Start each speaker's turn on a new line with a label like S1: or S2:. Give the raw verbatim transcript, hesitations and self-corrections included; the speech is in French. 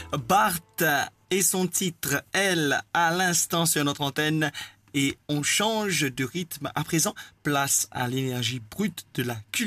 S1: Barthes et son titre Elle à l'instant sur notre antenne. Et on change de rythme à présent. Place à l'énergie brute de la culture.